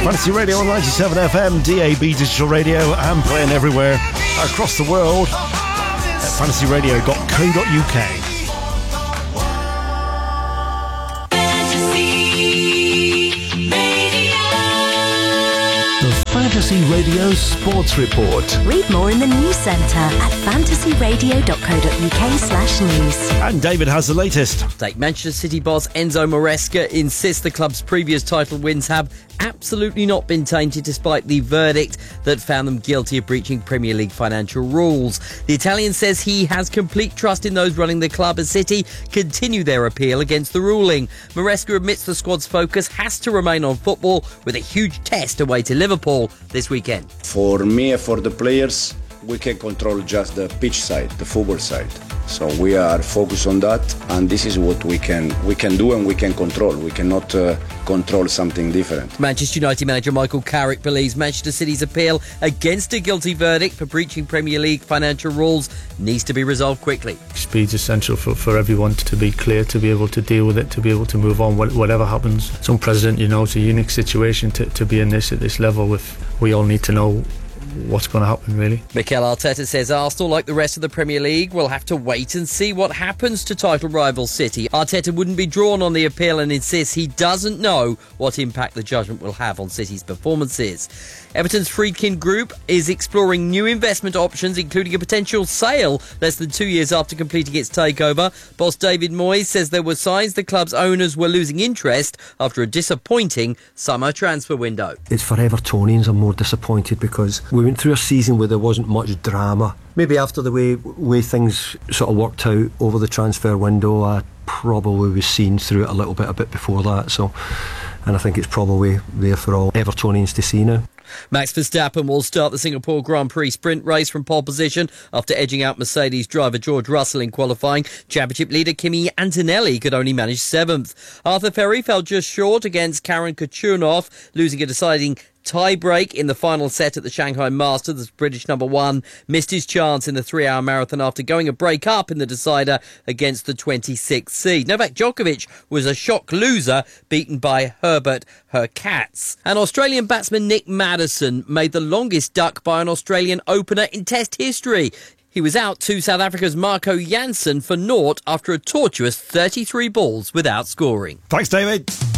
Fantasy Radio on 97 FM, DAB Digital Radio, and playing everywhere across the world at fantasyradio.co.uk. Fantasy Radio Sports Report. Read more in the news centre at fantasyradio.co.uk/news. And David has the latest. Manchester City boss Enzo Maresca insists the club's previous title wins have absolutely not been tainted despite the verdict that found them guilty of breaching Premier League financial rules. The Italian says he has complete trust in those running the club as City continue their appeal against the ruling. Maresca admits the squad's focus has to remain on football with a huge test away to Liverpool this weekend. For me and for the players, we can control just the pitch side, the football side. So we are focused on that, and this is what we can do and we can control. We cannot control something different. Manchester United manager Michael Carrick believes Manchester City's appeal against a guilty verdict for breaching Premier League financial rules needs to be resolved quickly. Speed's essential for everyone to be clear, to be able to deal with it, to be able to move on, whatever happens. It's unprecedented, it's a unique situation to be in this at this level. We all need to know what's going to happen, really. Mikel Arteta says Arsenal, like the rest of the Premier League, will have to wait and see what happens to title rival City. Arteta wouldn't be drawn on the appeal and insists he doesn't know what impact the judgment will have on City's performances. Everton's Friedkin Group is exploring new investment options, including a potential sale less than 2 years after completing its takeover. Boss David Moyes says there were signs the club's owners were losing interest after a disappointing summer transfer window. It's for Evertonians I'm more disappointed because we went through a season where there wasn't much drama. Maybe after the way things sort of worked out over the transfer window, I probably was seen through it a bit before that. And I think it's probably there for all Evertonians to see now. Max Verstappen will start the Singapore Grand Prix sprint race from pole position after edging out Mercedes driver George Russell in qualifying. Championship leader Kimi Antonelli could only manage 7th. Arthur Ferry fell just short against Karen Khachanov, losing a deciding tie-break in the final set at the Shanghai Masters. The British number 1 missed his chance in the 3-hour marathon after going a break-up in the decider against the 26th seed. Novak Djokovic was a shock loser, beaten by Herbert Hurkacz. And Australian batsman Nick Maddison made the longest duck by an Australian opener in Test history. He was out to South Africa's Marco Jansen for naught after a tortuous 33 balls without scoring. Thanks, David.